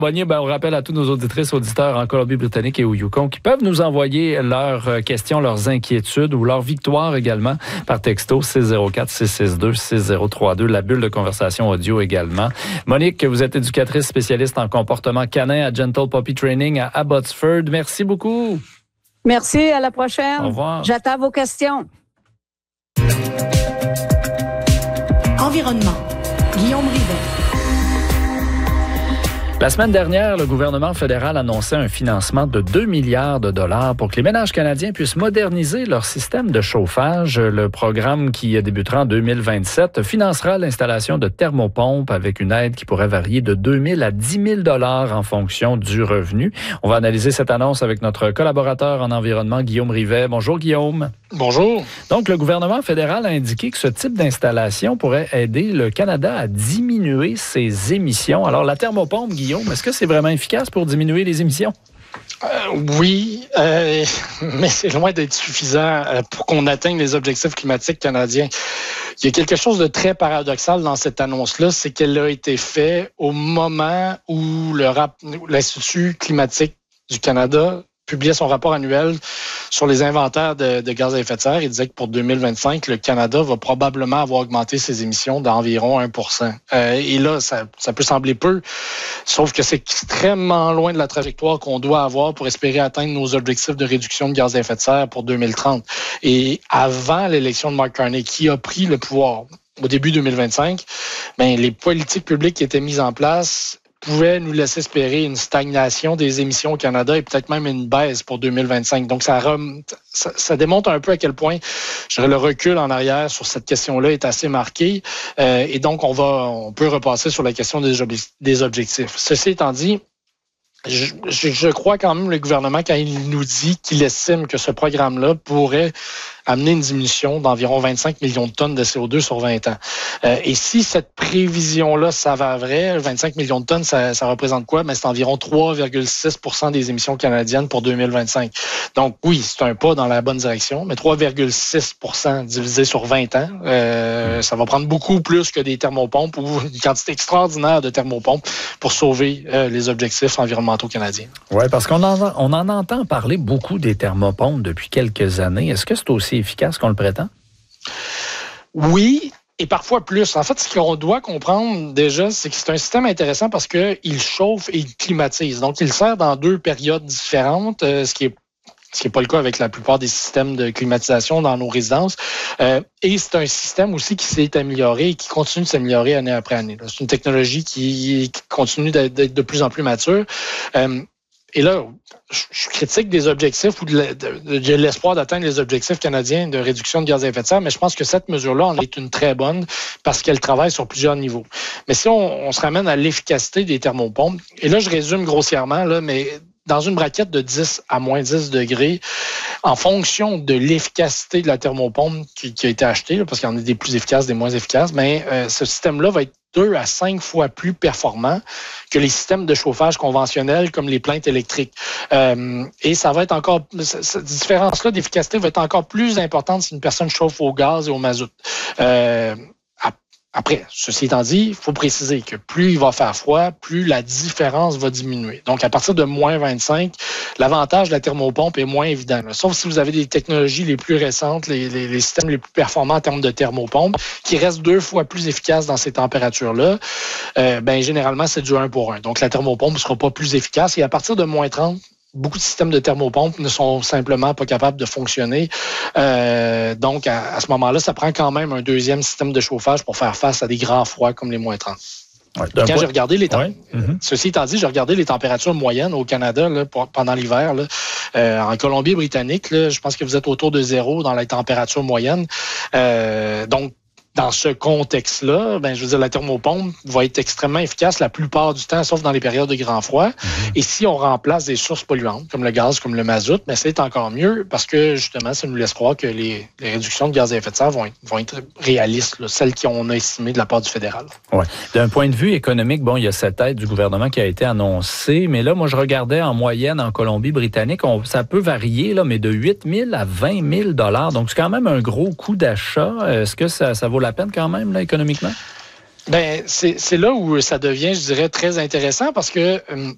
Bonnier, on rappelle à tous nos auditrices, auditeurs en Colombie-Britannique et au Yukon qui peuvent nous envoyer leurs questions, leurs inquiétudes ou leurs victoires également par texto 604-662-6032. La bulle de conversation audio également. Monique, vous êtes éducatrice spécialiste en comportement canin à Gentle Puppy Training à Abbotsford. Merci beaucoup. Merci, à la prochaine. Au revoir. J'attends vos questions. Environnement. Guillaume Rivet. La semaine dernière, le gouvernement fédéral annonçait un financement de 2 milliards de dollars pour que les ménages canadiens puissent moderniser leur système de chauffage. Le programme qui débutera en 2027 financera l'installation de thermopompes avec une aide qui pourrait varier de 2 000 à 10 000 dollars en fonction du revenu. On va analyser cette annonce avec notre collaborateur en environnement, Guillaume Rivet. Bonjour, Guillaume. Bonjour. Donc, le gouvernement fédéral a indiqué que ce type d'installation pourrait aider le Canada à diminuer ses émissions. Alors, la thermopompe, Guillaume, est-ce que c'est vraiment efficace pour diminuer les émissions? Oui, mais c'est loin d'être suffisant pour qu'on atteigne les objectifs climatiques canadiens. Il y a quelque chose de très paradoxal dans cette annonce-là, c'est qu'elle a été faite au moment où l'Institut climatique du Canada publiait son rapport annuel sur les inventaires de gaz à effet de serre. Il disait que pour 2025, le Canada va probablement avoir augmenté ses émissions d'environ 1%. Et là, ça peut sembler peu, sauf que c'est extrêmement loin de la trajectoire qu'on doit avoir pour espérer atteindre nos objectifs de réduction de gaz à effet de serre pour 2030. Et avant l'élection de Mark Carney, qui a pris le pouvoir au début 2025, les politiques publiques qui étaient mises en place pouvait nous laisser espérer une stagnation des émissions au Canada et peut-être même une baisse pour 2025. Donc, ça démontre un peu à quel point le recul en arrière sur cette question-là est assez marqué. Et donc, on peut repasser sur la question des objectifs. Ceci étant dit, je crois quand même le gouvernement quand il nous dit qu'il estime que ce programme-là pourrait amener une diminution d'environ 25 millions de tonnes de CO2 sur 20 ans. Et si cette prévision-là s'avère vraie, 25 millions de tonnes, ça représente quoi? C'est environ 3,6 % des émissions canadiennes pour 2025. Donc oui, c'est un pas dans la bonne direction, mais 3,6 % divisé sur 20 ans, ça va prendre beaucoup plus que des thermopompes ou une quantité extraordinaire de thermopompes pour sauver les objectifs environnementaux canadiens. Oui, parce qu'on en entend parler beaucoup des thermopompes depuis quelques années. Est-ce que c'est aussi efficace qu'on le prétend? Oui, et parfois plus. En fait, ce qu'on doit comprendre déjà, c'est que c'est un système intéressant parce qu'il chauffe et il climatise. Donc, il sert dans 2 périodes différentes, ce qui est pas le cas avec la plupart des systèmes de climatisation dans nos résidences. Et c'est un système aussi qui s'est amélioré et qui continue de s'améliorer année après année. C'est une technologie qui continue d'être de plus en plus mature. Et là, je critique des objectifs ou de l'espoir d'atteindre les objectifs canadiens de réduction de gaz à effet de serre, mais je pense que cette mesure-là en est une très bonne parce qu'elle travaille sur plusieurs niveaux. Mais si on se ramène à l'efficacité des thermopompes, et là, je résume grossièrement, mais dans une braquette de 10 à moins 10 degrés, en fonction de l'efficacité de la thermopompe qui a été achetée, parce qu'il y en a des plus efficaces, des moins efficaces, ce système-là va être 2 à 5 fois plus performant que les systèmes de chauffage conventionnels comme les plaintes électriques. Et ça va être encore, cette différence-là d'efficacité va être encore plus importante si une personne chauffe au gaz et au mazout. Après, ceci étant dit, il faut préciser que plus il va faire froid, plus la différence va diminuer. Donc, à partir de moins 25, l'avantage de la thermopompe est moins évident. Sauf si vous avez des technologies les plus récentes, les systèmes les plus performants en termes de thermopompe, qui restent 2 fois plus efficaces dans ces températures-là, généralement, c'est du 1 pour 1. Donc, la thermopompe ne sera pas plus efficace. Et à partir de moins 30, beaucoup de systèmes de thermopompes ne sont simplement pas capables de fonctionner. Donc, à ce moment-là, ça prend quand même un deuxième système de chauffage pour faire face à des grands froids comme les moins 30. Ouais, j'ai regardé ceci étant dit, j'ai regardé les températures moyennes au Canada pendant l'hiver. En Colombie-Britannique, je pense que vous êtes autour de 0 dans la température moyenne. Donc, dans ce contexte-là, la thermopompe va être extrêmement efficace la plupart du temps, sauf dans les périodes de grand froid. Et si on remplace des sources polluantes, comme le gaz, comme le mazout, c'est encore mieux parce que, justement, ça nous laisse croire que les réductions de gaz à effet de serre vont être réalistes, celles qu'on a estimées de la part du fédéral. Ouais. D'un point de vue économique, il y a cette aide du gouvernement qui a été annoncée, mais là, moi, je regardais en moyenne en Colombie-Britannique, ça peut varier, mais de 8 000 à 20 000 $. Donc, c'est quand même un gros coût d'achat. Est-ce que ça vaut la peine quand même, là, économiquement? C'est là où ça devient, je dirais, très intéressant parce que